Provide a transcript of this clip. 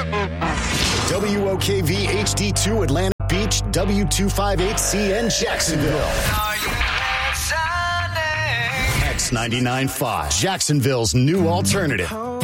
WOKV HD2 Atlanta Beach, W258CN Jacksonville. X 99.5, Jacksonville's new alternative.